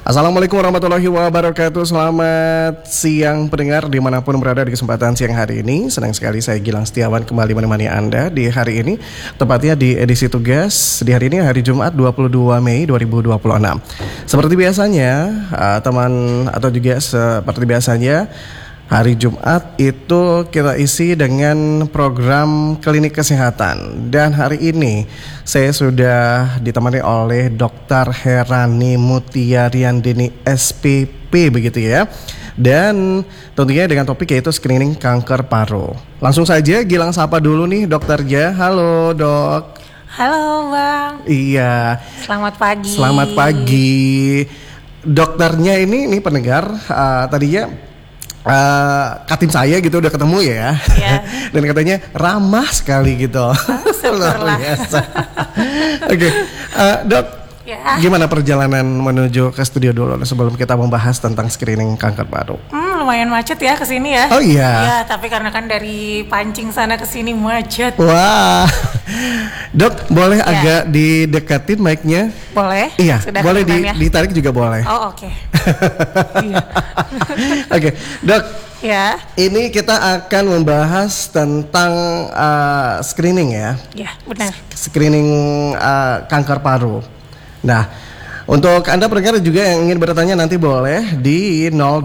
Assalamualaikum warahmatullahi wabarakatuh. Selamat siang pendengar dimanapun berada di kesempatan siang hari ini. Senang sekali saya Gilang Setiawan kembali menemani Anda di hari ini, tepatnya di edisi tugas di hari ini, hari Jumat 22 Mei 2026. Seperti biasanya teman atau juga seperti biasanya hari Jumat itu kita isi dengan program klinik kesehatan. Dan hari ini saya sudah ditemani oleh Dr. Herani Mutiariandini SPP begitu ya. Dan tentunya dengan topik yaitu screening kanker paru. Langsung saja Gilang sapa dulu nih dokternya. Halo dok. Halo Bang. Iya. Selamat pagi. Selamat pagi. Dokternya ini pendengar tadinya katim saya gitu udah ketemu ya, dan katanya ramah sekali gitu. Luar biasa. Oke, dok, gimana perjalanan menuju ke studio dulu sebelum kita membahas tentang screening kanker paru? Lumayan macet ya kesini ya. Oh iya. Iya, tapi karena kan dari Pancing sana kesini macet. Wah, dok, boleh agak didekatin mic-nya? Boleh. Iya, sudah boleh ditarik juga boleh. Oh oke. Oke, dok. Ya. Ini kita akan membahas tentang screening ya. Ya, benar. Screening kanker paru. Nah, untuk Anda pendengar juga yang ingin bertanya nanti boleh di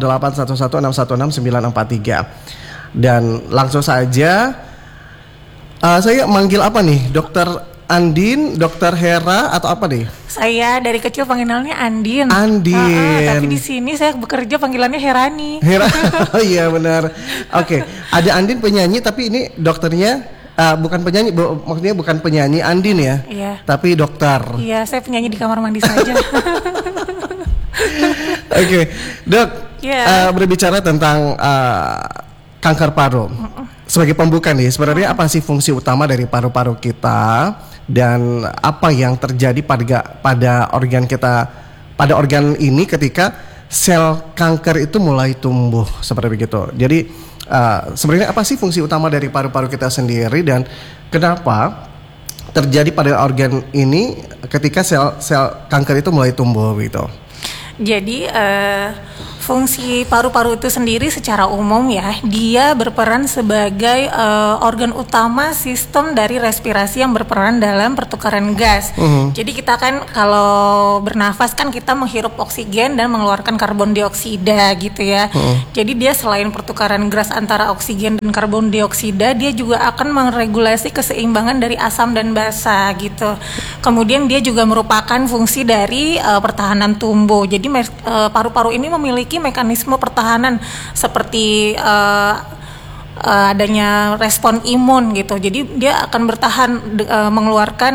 0811616943. Dan langsung saja saya manggil apa nih? Dokter Andin, Dokter Hera atau apa nih? Saya dari kecil panggilannya Andin. Andin. Tapi di sini saya bekerja panggilannya Herani. Oh iya benar. Oke, ada Andin penyanyi tapi ini dokternya bukan penyanyi, maksudnya bukan penyanyi Andin ya. Iya. Tapi dokter. Iya, saya penyanyi di kamar mandi saja. Oke, dok. Berbicara tentang kanker paru. Sebagai pembuka nih, sebenarnya apa sih fungsi utama dari paru-paru kita dan apa yang terjadi pada organ kita, pada organ ini ketika sel kanker itu mulai tumbuh seperti begitu. Jadi sebenarnya apa sih fungsi utama dari paru-paru kita sendiri dan kenapa terjadi pada organ ini ketika sel kanker itu mulai tumbuh gitu? Jadi fungsi paru-paru itu sendiri secara umum ya, dia berperan sebagai organ utama sistem dari respirasi yang berperan dalam pertukaran gas. Jadi kita kan kalau bernafas kan kita menghirup oksigen dan mengeluarkan karbon dioksida gitu ya. Jadi dia selain pertukaran gas antara oksigen dan karbon dioksida, dia juga akan meregulasi keseimbangan dari asam dan basa gitu. Kemudian dia juga merupakan fungsi dari pertahanan tumbuh. Jadi paru-paru ini memiliki mekanisme pertahanan seperti adanya respon imun gitu. Jadi dia akan bertahan mengeluarkan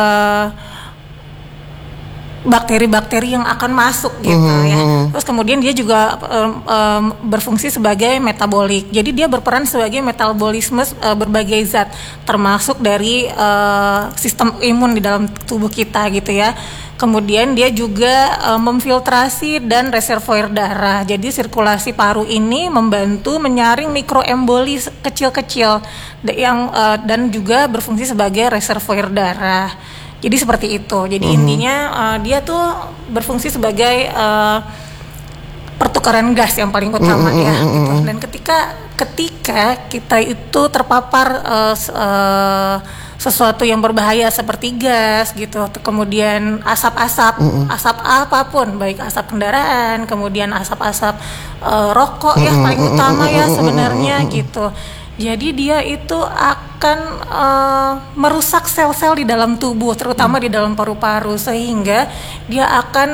bakteri-bakteri yang akan masuk gitu ya. Terus kemudian dia juga berfungsi sebagai metabolik. Jadi dia berperan sebagai metabolisme berbagai zat, termasuk dari sistem imun di dalam tubuh kita gitu ya. Kemudian dia juga memfiltrasi dan reservoir darah. Jadi sirkulasi paru ini membantu menyaring mikroemboli kecil-kecil yang dan juga berfungsi sebagai reservoir darah. Jadi seperti itu. Jadi intinya dia tuh berfungsi sebagai pertukaran gas yang paling utama ya. Gitu. Dan ketika kita itu terpapar sesuatu yang berbahaya seperti gas gitu, kemudian asap apapun, baik asap kendaraan, kemudian asap-asap rokok ya paling utama ya sebenarnya gitu. Jadi dia itu akan merusak sel-sel di dalam tubuh, terutama di dalam paru-paru, sehingga dia akan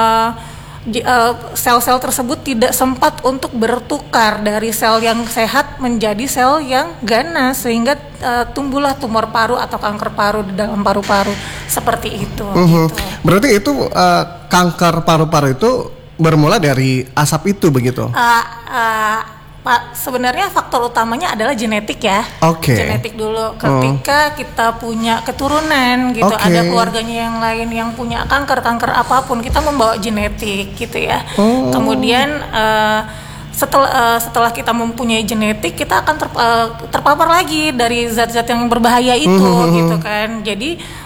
sel-sel tersebut tidak sempat untuk bertukar dari sel yang sehat menjadi sel yang ganas, sehingga tumbuhlah tumor paru atau kanker paru di dalam paru-paru seperti itu. Gitu. Berarti itu kanker paru-paru itu bermula dari asap itu begitu? Sebenarnya faktor utamanya adalah genetik ya. Genetik dulu. Ketika kita punya keturunan gitu, ada keluarganya yang lain yang punya kanker apapun, kita membawa genetik gitu ya. Kemudian setelah kita mempunyai genetik, kita akan terpapar lagi dari zat-zat yang berbahaya itu gitu kan. Jadi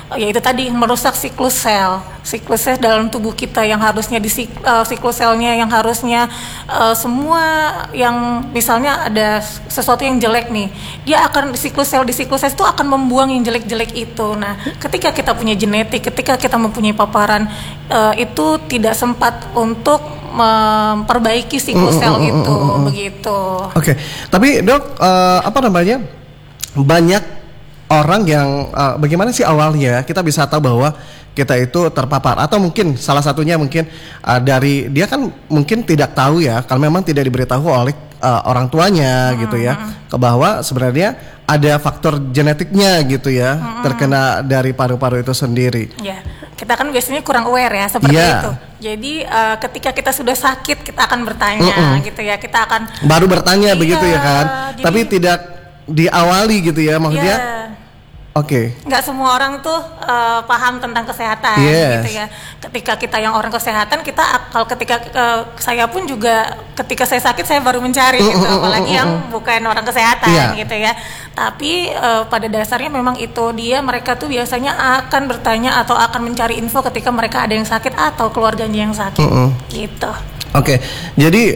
ya itu tadi merusak siklus sel dalam tubuh kita yang harusnya siklus selnya yang harusnya semua yang misalnya ada sesuatu yang jelek nih, dia akan di siklus sel itu akan membuang yang jelek-jelek itu. Nah, ketika kita punya genetik, ketika kita mempunyai paparan, itu tidak sempat untuk memperbaiki siklus sel itu begitu. Oke. Tapi Dok, banyak orang yang bagaimana sih awalnya kita bisa tahu bahwa kita itu terpapar, atau mungkin salah satunya mungkin dari dia kan mungkin tidak tahu ya, kalau memang tidak diberitahu oleh orang tuanya gitu ya, ke bahwa sebenarnya ada faktor genetiknya gitu ya, terkena dari paru-paru itu sendiri. Ya, kita kan biasanya kurang aware ya seperti itu. Jadi ketika kita sudah sakit kita akan bertanya gitu ya, kita akan baru bertanya begitu ya kan, jadi, tapi tidak diawali gitu ya maksudnya. Oke. Nggak semua orang tuh paham tentang kesehatan gitu ya. Ketika kita yang orang kesehatan, ketika saya pun juga ketika saya sakit saya baru mencari gitu, apalagi yang bukan orang kesehatan gitu ya. Tapi pada dasarnya memang itu mereka tuh biasanya akan bertanya atau akan mencari info ketika mereka ada yang sakit atau keluarganya yang sakit gitu. Oke. Jadi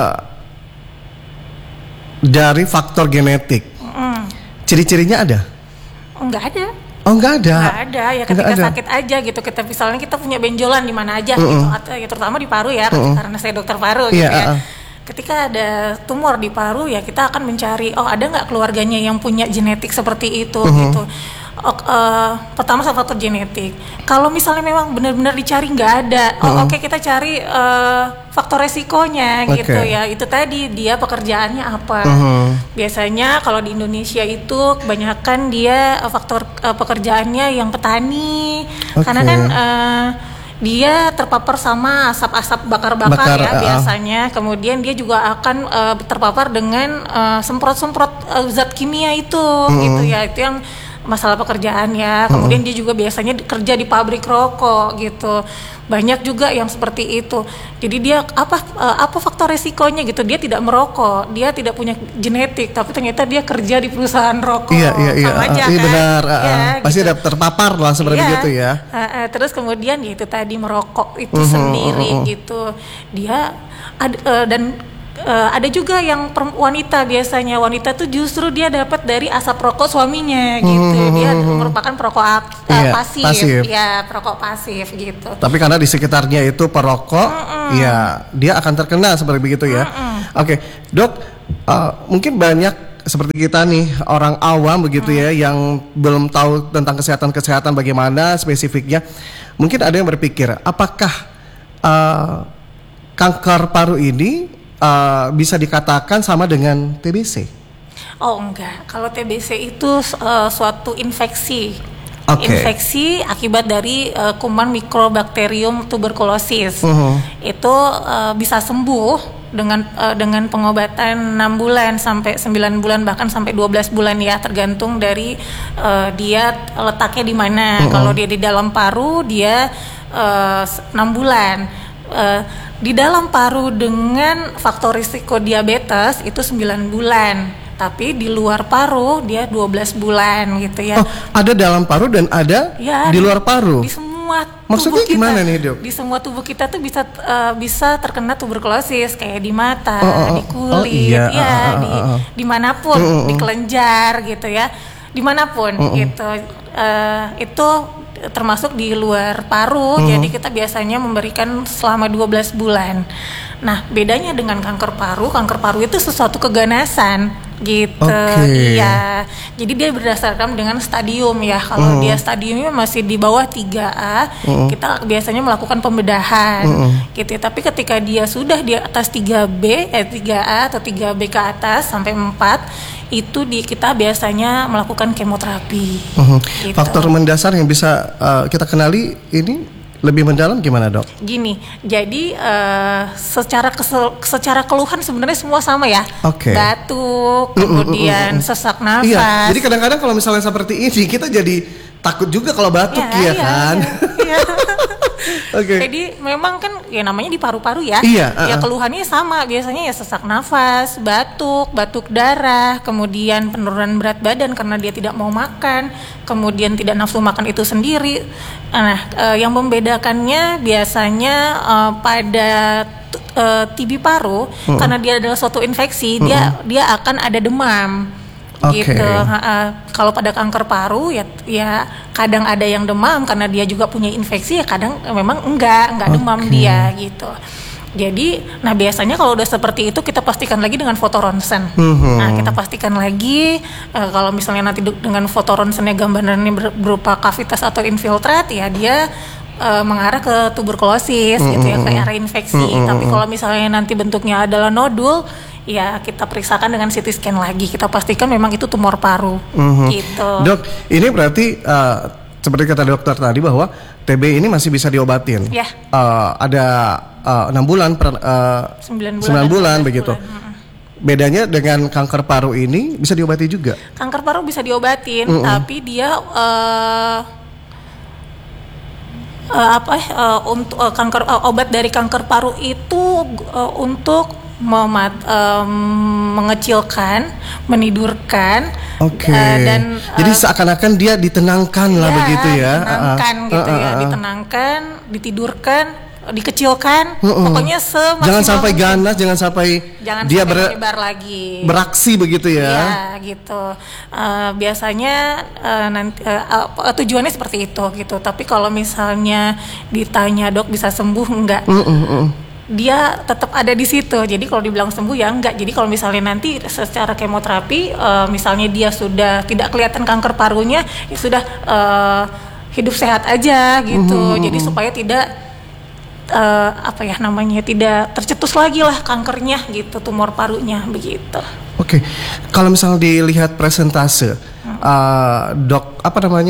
dari faktor genetik, ciri-cirinya ada? Enggak ada. Oh, enggak ada. Enggak ada ya, ketika sakit aja gitu. Kita misalnya kita punya benjolan di mana aja gitu, atau ya terutama di paru ya, karena saya dokter paru gitu ya. Ketika ada tumor di paru ya kita akan mencari, ada nggak keluarganya yang punya genetik seperti itu gitu. Pertama soal faktor genetik. Kalau misalnya memang benar-benar dicari nggak ada, oke, kita cari faktor resikonya gitu ya. Itu tadi dia pekerjaannya apa. Biasanya kalau di Indonesia itu kebanyakan dia faktor pekerjaannya yang petani, karena kan dia terpapar sama asap-asap bakar-bakar ya biasanya. Kemudian dia juga akan terpapar dengan semprot-semprot zat kimia itu gitu ya. Itu yang masalah pekerjaan ya. Kemudian dia juga biasanya kerja di pabrik rokok gitu. Banyak juga yang seperti itu. Jadi dia apa faktor resikonya gitu? Dia tidak merokok, dia tidak punya genetik, tapi ternyata dia kerja di perusahaan rokok. Iya. Sama aja, iya kan? benar. Pasti gitu. ada terpapar lah seperti itu ya. Terus kemudian ya itu tadi merokok itu sendiri gitu. Dia ada juga yang wanita, biasanya wanita tuh justru dia dapat dari asap rokok suaminya gitu. Dia merupakan perokok pasif ya, perokok pasif gitu. Tapi karena di sekitarnya itu perokok, ya dia akan terkena seperti begitu ya. Oke, Dok, mungkin banyak seperti kita nih orang awam begitu ya, yang belum tahu tentang kesehatan bagaimana spesifiknya. Mungkin ada yang berpikir, apakah kanker paru ini bisa dikatakan sama dengan TBC? Oh enggak, kalau TBC itu suatu infeksi. Infeksi akibat dari kuman Mycobacterium tuberculosis. Itu bisa sembuh dengan pengobatan 6 bulan sampai 9 bulan, bahkan sampai 12 bulan ya, tergantung dari dia letaknya di mana. Kalau dia di dalam paru dia 6 bulan. Di dalam paru dengan faktor risiko diabetes itu 9 bulan, tapi di luar paru dia 12 bulan gitu ya. Ada dalam paru dan ada di luar paru. Di semua maksudnya tubuh gimana kita, nih, Dok? Di semua tubuh kita tuh bisa terkena tuberkulosis, kayak di mata, di kulit, dimanapun, di kelenjar gitu ya, dimanapun gitu. Itu termasuk di luar paru, jadi kita biasanya memberikan selama 12 bulan. Nah, bedanya dengan kanker paru itu sesuatu keganasan gitu. Iya. Jadi dia berdasarkan dengan stadium ya. Kalau dia stadiumnya masih di bawah 3A, kita biasanya melakukan pembedahan gitu. Tapi ketika dia sudah di atas 3A atau 3B ke atas sampai 4, itu kita biasanya melakukan kemoterapi. Gitu. Faktor mendasar yang bisa kita kenali ini lebih mendalam gimana, Dok? Gini, jadi secara keluhan sebenarnya semua sama ya. Batuk, kemudian sesak nafas. Iya. Jadi kadang-kadang kalau misalnya seperti ini kita jadi takut juga kalau batuk ya kan. Iya. Oke. Jadi memang kan ya namanya di paru-paru ya. Iya, Ya keluhannya sama, biasanya ya sesak nafas, batuk darah, kemudian penurunan berat badan karena dia tidak mau makan, kemudian tidak nafsu makan itu sendiri. Nah, yang membedakannya biasanya pada TB paru karena dia adalah suatu infeksi, dia akan ada demam. Okay. Gitu. Kalau pada kanker paru ya kadang ada yang demam karena dia juga punya infeksi, ya kadang memang enggak demam dia gitu. Jadi, nah biasanya kalau udah seperti itu kita pastikan lagi dengan foto ronsen. Nah kita pastikan lagi kalau misalnya nanti dengan foto ronsennya gambarannya berupa kavitas atau infiltrat, ya dia mengarah ke tuberkulosis gitu ya, ke area infeksi. Tapi kalau misalnya nanti bentuknya adalah nodul, ya kita periksakan dengan CT scan lagi, kita pastikan memang itu tumor paru gitu. Dok, ini berarti seperti kata dokter tadi bahwa TB ini masih bisa diobatin. Ya. Ada 6 bulan, 9 bulan begitu. Bedanya dengan kanker paru ini bisa diobati juga? Kanker paru bisa diobatin, tapi dia untuk kanker obat dari kanker paru itu untuk mengecilkan, menidurkan, dan jadi seakan-akan dia ditenangkan lah begitu ya, ditenangkan gitu ya, ditenangkan, ditidurkan, dikecilkan, pokoknya semaksimal jangan sampai ganas, jangan sampai dia berlebar lagi, beraksi begitu ya. Ya gitu. Biasanya nanti tujuannya seperti itu gitu. Tapi kalau misalnya ditanya dok bisa sembuh enggak? Dia tetap ada di situ. Jadi kalau dibilang sembuh ya enggak. Jadi kalau misalnya nanti secara kemoterapi, misalnya dia sudah tidak kelihatan kanker parunya, ya sudah hidup sehat aja gitu. Jadi supaya tidak tidak tercetus lagi lah kankernya gitu, tumor parunya begitu. Oke. Kalau misalnya dilihat presentase dok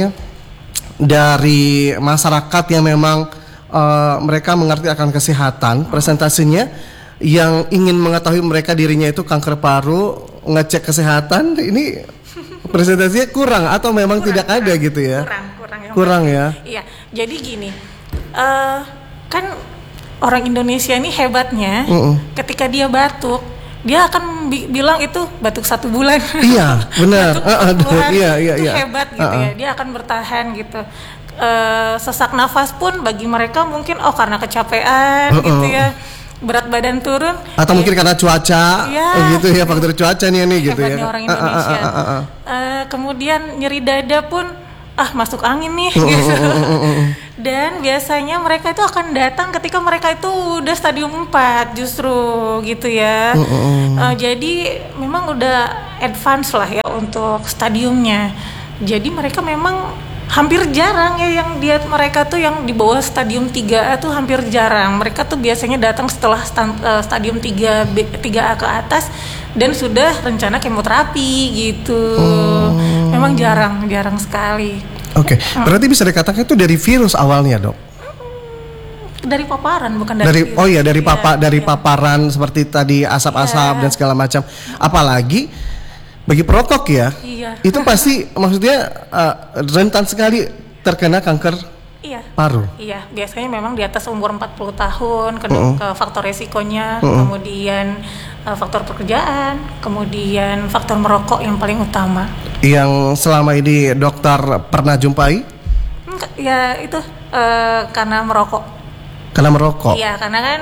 dari masyarakat yang memang mereka mengerti akan kesehatan, presentasinya yang ingin mengetahui mereka dirinya itu kanker paru, ngecek kesehatan, ini presentasinya kurang atau memang tidak ada gitu ya? Kurang ya. Iya. Jadi gini, kan orang Indonesia ini hebatnya, ketika dia batuk, dia akan bilang itu batuk 1 bulan. Iya, benar. Itu hebat gitu ya. Dia akan bertahan gitu. Sesak nafas pun bagi mereka mungkin karena kecapean gitu ya, berat badan turun atau mungkin karena cuaca gitu ya, faktor cuaca nih gitu ya. Orang Indonesia. Kemudian nyeri dada pun masuk angin nih gitu. Dan biasanya mereka itu akan datang ketika mereka itu udah stadium 4 justru gitu ya. Jadi memang udah advance lah ya untuk stadiumnya. Jadi mereka memang hampir jarang ya yang mereka tuh yang di bawah stadium 3A tuh hampir jarang. Mereka tuh biasanya datang setelah stadium 3A ke atas dan sudah rencana kemoterapi gitu. Memang jarang sekali. Oke. Berarti bisa dikatakan itu dari virus awalnya, Dok? Dari paparan, bukan dari virus. Oh iya, dari paparan seperti tadi asap-asap dan segala macam. Apalagi bagi perokok ya, itu pasti maksudnya rentan sekali terkena kanker paru. Iya, biasanya memang di atas umur 40 tahun, ke faktor resikonya, kemudian faktor pekerjaan, kemudian faktor merokok yang paling utama. Yang selama ini dokter pernah jumpai? Ya itu karena merokok. Karena merokok? Iya, karena kan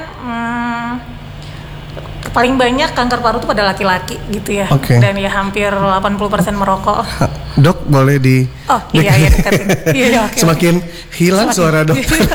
paling banyak kanker paru itu pada laki-laki gitu ya. Dan ya hampir 80% merokok. Dok, boleh di dekatin. Semakin hilang suara dokter.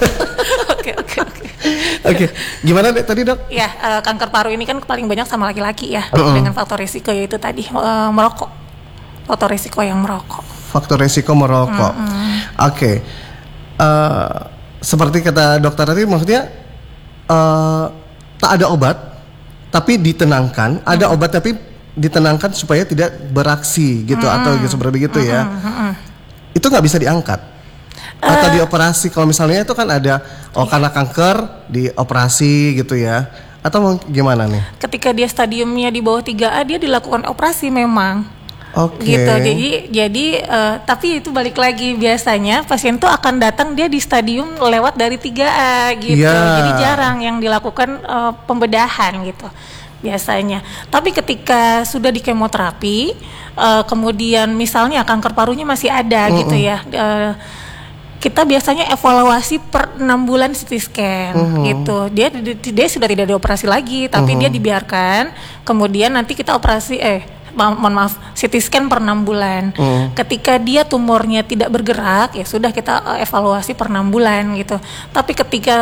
Oke. Gimana tadi, Dok? Ya, kanker paru ini kan paling banyak sama laki-laki ya. Dengan faktor risiko yaitu tadi merokok. Faktor risiko yang merokok. Faktor risiko merokok. Oke. Seperti kata dokter tadi, maksudnya tak ada obat tapi ditenangkan, ada obat tapi ditenangkan supaya tidak beraksi gitu atau gitu seperti itu ya. Itu nggak bisa diangkat atau dioperasi. Kalau misalnya itu kan ada karena kanker dioperasi gitu ya, atau gimana nih? Ketika dia stadiumnya di bawah 3A dia dilakukan operasi memang. Oke. Gitu. Jadi tapi itu balik lagi, biasanya pasien tuh akan datang dia di stadium lewat dari 3A gitu. Yeah. Jadi jarang yang dilakukan pembedahan gitu biasanya. Tapi ketika sudah di kemoterapi, kemudian misalnya kanker parunya masih ada gitu ya. Kita biasanya evaluasi per 6 bulan CT scan gitu. Dia sudah tidak dioperasi lagi, tapi dia dibiarkan. Kemudian nanti kita operasi mohon maaf, CT scan per 6 bulan. Ketika dia tumornya tidak bergerak, ya sudah kita evaluasi per 6 bulan gitu. Tapi ketika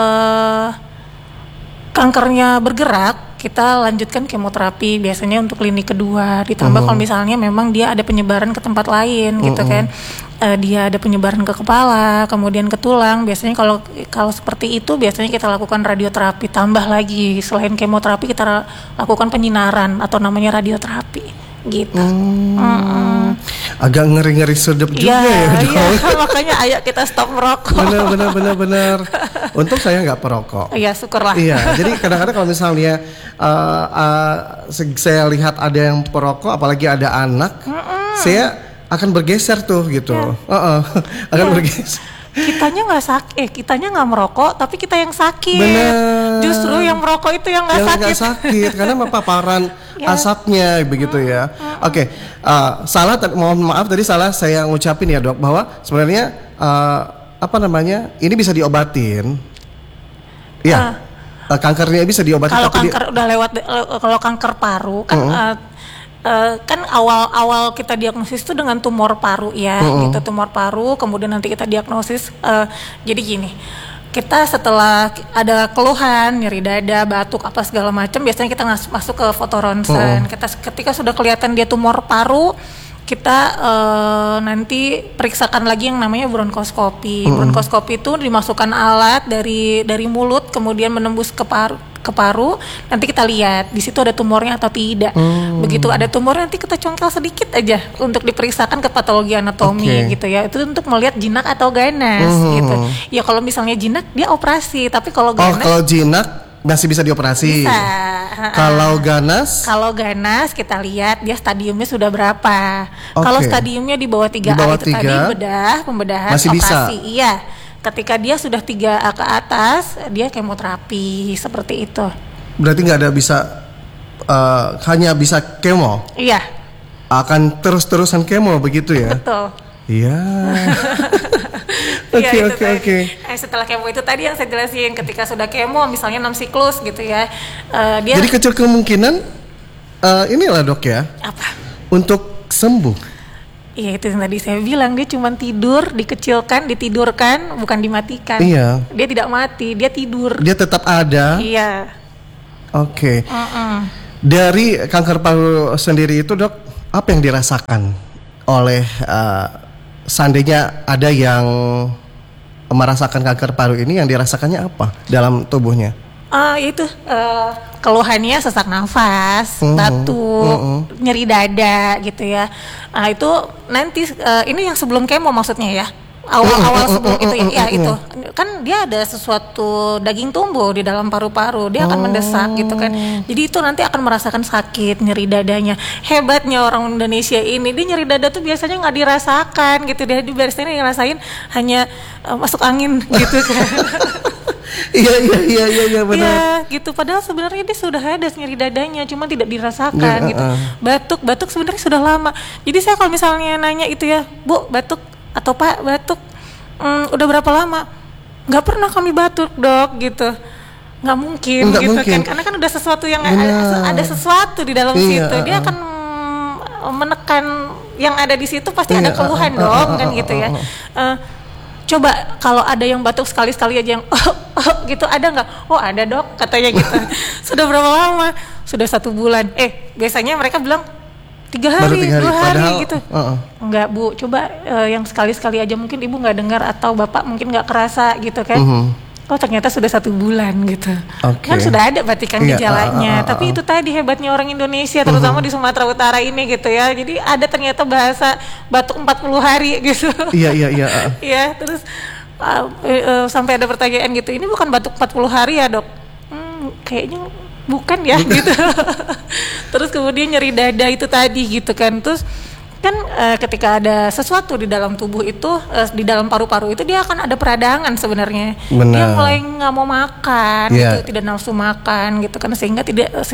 kankernya bergerak, kita lanjutkan kemoterapi biasanya untuk lini kedua. Ditambah kalau misalnya memang dia ada penyebaran ke tempat lain gitu kan. Dia ada penyebaran ke kepala, kemudian ke tulang. Biasanya kalau seperti itu biasanya kita lakukan radioterapi. Tambah lagi, selain kemoterapi kita lakukan penyinaran atau namanya radioterapi gitu. Agak ngeri-ngeri sedep juga ya. Iya, makanya ayo kita stop merokok. Benar. Untung saya nggak perokok. Iya, syukurlah. Iya, jadi kadang-kadang kalau misalnya saya lihat ada yang perokok, apalagi ada anak, saya akan bergeser tuh gitu. Akan bergeser. Kitanya nggak merokok, tapi kita yang sakit. Bener. Justru yang merokok itu yang nggak sakit karena paparan asapnya begitu ya. Oke, mohon maaf tadi salah saya ngucapin ya dok, bahwa sebenarnya ini bisa diobatin. Iya. Kankernya bisa diobatin. Kalau kanker udah lewat, kalau kanker paru kan. Kan awal kita diagnosis itu dengan tumor paru ya, gitu, tumor paru, kemudian nanti kita diagnosis. Jadi gini, kita setelah ada keluhan, nyeri dada, batuk, apa segala macam, biasanya kita masuk ke foto ronsen. Ketika sudah kelihatan dia tumor paru, kita nanti periksakan lagi yang namanya bronkoskopi. Bronkoskopi itu dimasukkan alat dari mulut, kemudian menembus ke paru, nanti kita lihat di situ ada tumornya atau tidak. Begitu ada tumor nanti kita congkel sedikit aja untuk diperiksakan ke patologi anatomi gitu ya. Itu untuk melihat jinak atau ganas gitu. Ya kalau misalnya jinak dia operasi, tapi kalau ganas, kalau jinak masih bisa dioperasi. Bisa. Kalau ganas? Kalau ganas kita lihat dia stadiumnya sudah berapa. Kalau stadiumnya di bawah 3A itu 3, tadi pembedahan masih operasi. Bisa. Iya. Ketika dia sudah 3A ke atas, dia kemoterapi seperti itu. Berarti nggak ada hanya bisa kemo? Iya. Akan terus-terusan kemo begitu ya? Betul. Iya. Oke. Setelah kemo itu tadi yang saya jelasin, ketika sudah kemo misalnya 6 siklus gitu ya. Jadi kecil kemungkinan inilah dok ya. Apa? Untuk sembuh. Iya, itu yang tadi saya bilang, dia cuma tidur, ditidurkan, bukan dimatikan. Iya. Dia tidak mati, dia tidur. Dia tetap ada. Iya. Oke. Dari kanker paru sendiri itu dok, apa yang dirasakan oleh seandainya ada yang merasakan kanker paru ini, yang dirasakannya apa dalam tubuhnya? Keluhannya sesak nafas, batuk, nyeri dada gitu ya. Itu nanti ini yang sebelum kemo maksudnya ya. Awal-awal sebelum itu ya itu kan dia ada sesuatu daging tumbuh di dalam paru-paru, dia akan mendesak gitu kan. Jadi itu nanti akan merasakan sakit, nyeri dadanya. Hebatnya orang Indonesia ini, dia nyeri dada tuh biasanya nggak dirasakan gitu, dia biasanya ngerasain hanya masuk angin gitu kan. Iya benar. Iya gitu, padahal sebenarnya dia sudah ada nyeri dadanya, cuma tidak dirasakan gitu. Batuk sebenarnya sudah lama. Jadi saya kalau misalnya nanya itu ya, Bu batuk atau Pak batuk, udah berapa lama? Nggak pernah kami batuk dok gitu. Nggak mungkin kan, karena kan udah sesuatu yang ada sesuatu di dalam situ. Dia akan menekan yang ada di situ, pasti ada keluhan dong kan gitu ya. Coba kalau ada yang batuk sekali-sekali aja yang gitu, ada nggak? Oh ada dok, katanya gitu. Sudah berapa lama? Sudah 1 bulan. Biasanya mereka bilang 3 hari, 2 hari padahal, gitu. Enggak Bu, coba yang sekali-sekali aja, mungkin ibu nggak dengar atau bapak mungkin nggak kerasa gitu kan. Oh ternyata sudah 1 bulan gitu. Kan sudah ada berarti kan gejalanya. Tapi itu tadi hebatnya orang Indonesia, terutama di Sumatera Utara ini gitu ya. Jadi ada ternyata bahasa batuk 40 hari gitu. Iya. Iya, terus sampai ada pertanyaan gitu, ini bukan batuk 40 hari ya dok? Kayaknya bukan ya gitu. Terus kemudian nyeri dada itu tadi gitu kan. Terus kan ketika ada sesuatu di dalam tubuh itu, di dalam paru-paru itu dia akan ada peradangan sebenarnya. Benar. Dia mulai nggak mau makan, Iya. gitu, tidak nafsu makan, gitu kan, sehingga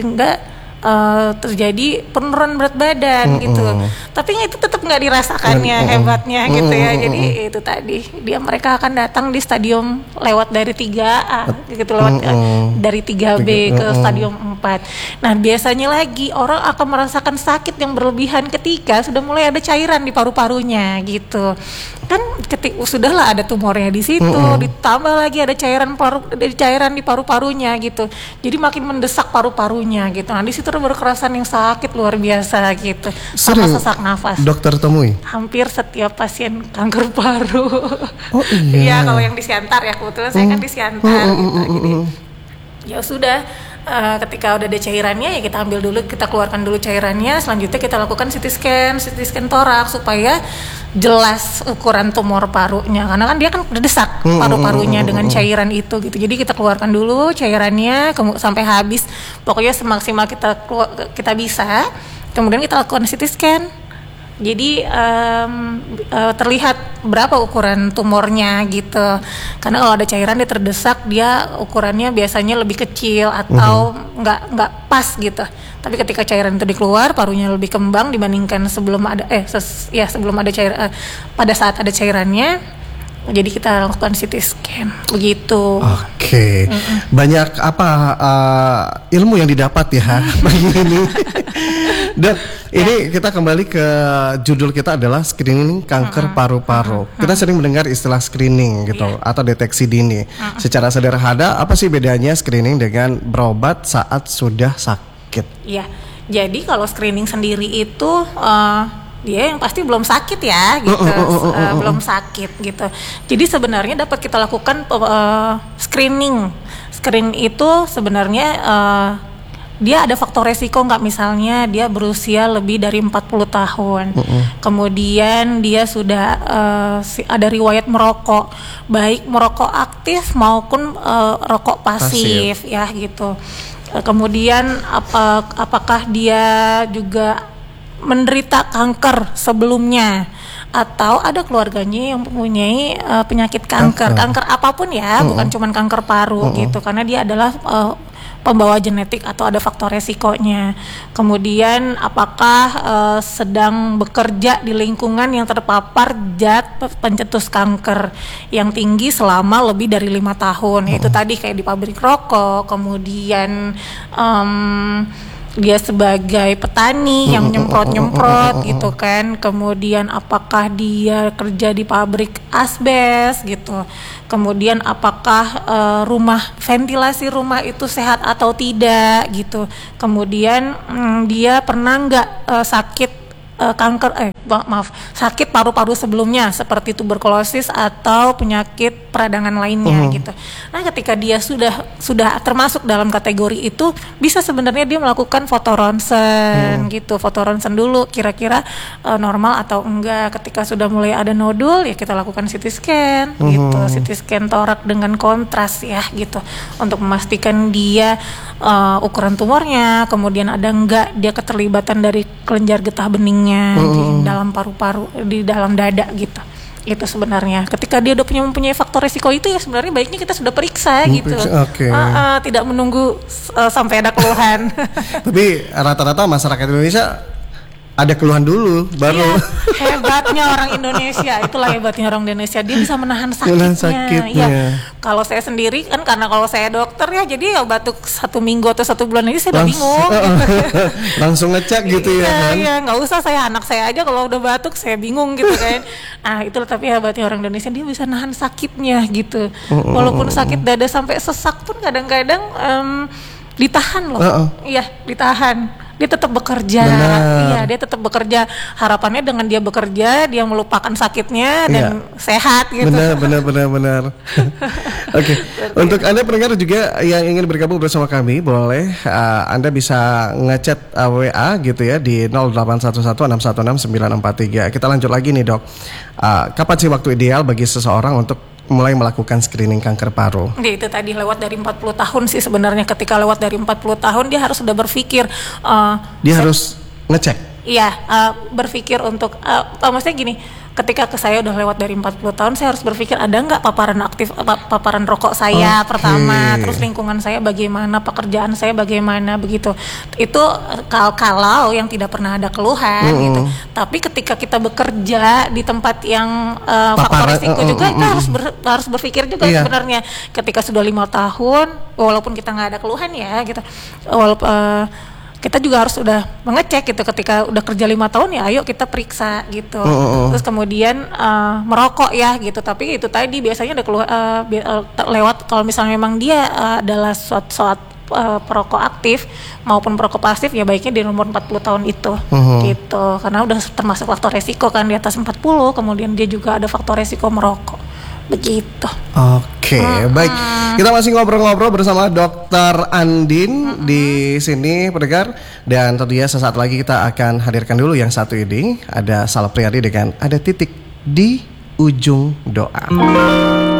terjadi penurunan berat badan gitu. Tapi itu tetap nggak dirasakannya hebatnya gitu ya. Jadi itu tadi mereka akan datang di stadium lewat dari 3A gitu, lewat dari 3B ke stadium 4. Nah, biasanya lagi orang akan merasakan sakit yang berlebihan ketika sudah mulai ada cairan di paru-parunya gitu. Kan ketika sudahlah ada tumornya di situ, ditambah lagi ada cairan di paru-parunya gitu. Jadi makin mendesak paru-parunya gitu. Nah, di situ ada berkerasan yang sakit luar biasa gitu. Sama sesak nafas. Dokter temui? Hampir setiap pasien kanker paru. Oh iya. Iya, kalau yang di Siantar ya, kebetulan saya kan di Siantar gitu. Jadi ya sudah, ketika udah ada cairannya ya kita ambil dulu, kita keluarkan dulu cairannya. Selanjutnya kita lakukan CT scan toraks supaya jelas ukuran tumor parunya, karena kan dia kan udah desak paru-parunya dengan cairan itu gitu. Jadi kita keluarkan dulu cairannya sampai habis, pokoknya semaksimal kita bisa. Kemudian kita lakukan CT scan. Jadi terlihat berapa ukuran tumornya gitu. Karena kalau ada cairan dia terdesak, dia ukurannya biasanya lebih kecil atau nggak pas gitu. Tapi ketika cairan itu dikeluar, parunya lebih kembang dibandingkan sebelum ada cairan, pada saat ada cairannya. Jadi kita lakukan CT scan begitu. Oke. Banyak ilmu yang didapat ya pagi ini. Dan ini kita kembali ke judul kita adalah screening kanker paru-paru. Kita sering mendengar istilah screening gitu atau deteksi dini. Secara sederhana, apa sih bedanya screening dengan berobat saat sudah sakit? Iya. Jadi kalau screening sendiri itu dia yang pasti belum sakit ya gitu, belum sakit gitu. Jadi sebenarnya dapat kita lakukan screening. Screening itu sebenarnya dia ada faktor resiko nggak, misalnya dia berusia lebih dari 40 tahun, kemudian dia sudah ada riwayat merokok, baik merokok aktif maupun rokok pasif ya gitu. Kemudian apakah dia juga menderita kanker sebelumnya, atau ada keluarganya yang mempunyai penyakit kanker apapun ya, bukan cuma kanker paru gitu, karena dia adalah pembawa genetik atau ada faktor resikonya. Kemudian apakah sedang bekerja di lingkungan yang terpapar zat pencetus kanker yang tinggi selama lebih dari 5 tahun. Itu tadi kayak di pabrik rokok, kemudian dia sebagai petani yang nyemprot gitu kan, kemudian apakah dia kerja di pabrik asbes gitu, kemudian apakah ventilasi rumah itu sehat atau tidak gitu, kemudian dia pernah nggak sakit paru-paru sebelumnya seperti tuberkulosis atau penyakit peradangan lainnya gitu. Nah, ketika dia sudah termasuk dalam kategori itu, bisa sebenarnya dia melakukan foto ronsen gitu. Foto ronsen dulu kira-kira normal atau enggak. Ketika sudah mulai ada nodul ya kita lakukan CT scan gitu. CT scan torak dengan kontras ya gitu, untuk memastikan dia ukuran tumornya, kemudian ada enggak dia keterlibatan dari kelenjar getah beningnya di dalam paru-paru, di dalam dada gitu. Itu sebenarnya ketika dia udah mempunyai faktor risiko itu, ya sebenarnya baiknya kita sudah periksa gitu. Tidak menunggu sampai ada keluhan. Tapi rata-rata masyarakat Indonesia ada keluhan dulu baru. Ya, hebatnya orang Indonesia, itulah hebatnya orang Indonesia, dia bisa menahan sakitnya. Ya, kalau saya sendiri kan, karena kalau saya dokter ya, jadi ya batuk 1 minggu atau 1 bulan ini saya udah bingung. Langsung ngecek gitu ya kan? Iya, nggak usah anak saya aja kalau udah batuk saya bingung gitu kan. Itulah tapi hebatnya orang Indonesia, dia bisa nahan sakitnya gitu. Walaupun sakit dada sampai sesak pun kadang-kadang ditahan loh. Iya, ditahan. Dia tetap bekerja. Iya, dia tetap bekerja. Harapannya dengan dia bekerja, dia melupakan sakitnya dan sehat gitu. Benar. Oke. Untuk Anda pendengar juga yang ingin bergabung bersama kami, boleh Anda bisa ngechat WA gitu ya di 0811616943. Kita lanjut lagi nih, Dok. Kapan sih waktu ideal bagi seseorang untuk mulai melakukan screening kanker paru? Itu tadi lewat dari 40 tahun sih sebenarnya. Ketika lewat dari 40 tahun dia harus sudah berpikir dia harus ngecek. Iya, berpikir untuk maksudnya gini, ketika saya udah lewat dari 40 tahun, saya harus berpikir ada nggak paparan rokok saya pertama, terus lingkungan saya bagaimana, pekerjaan saya bagaimana, begitu. Itu kalau yang tidak pernah ada keluhan gitu. Tapi ketika kita bekerja di tempat yang faktor risiko juga, kita harus berpikir juga sebenarnya. Ketika sudah 5 tahun, walaupun kita nggak ada keluhan ya gitu, kita juga harus udah mengecek gitu, ketika udah kerja 5 tahun ya ayo kita periksa gitu. Terus kemudian merokok ya gitu, tapi itu tadi biasanya ada lewat kalau misalnya memang dia adalah suatu perokok aktif maupun perokok pasif, ya baiknya di umur 40 tahun itu gitu, karena udah termasuk faktor resiko kan di atas 40, kemudian dia juga ada faktor resiko merokok. Begitu. Oke, baik. Kita masih ngobrol-ngobrol bersama Dr. Andin di sini, pendengar. Dan tentunya sesaat lagi kita akan hadirkan dulu yang satu ini. Ada Sal Priadi dengan Ada Titik di Ujung Doa.